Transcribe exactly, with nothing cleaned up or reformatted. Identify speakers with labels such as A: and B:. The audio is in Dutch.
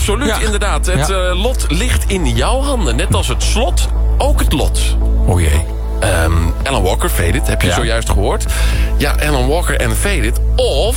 A: absoluut,
B: Ja.
A: inderdaad. Het
B: Ja.
A: uh, lot ligt in jouw handen. Net als het slot, ook het lot.
B: O jee.
A: Um, Alan Walker, Faded, heb je
B: Ja.
A: zojuist gehoord. Ja, Alan Walker en Faded. Of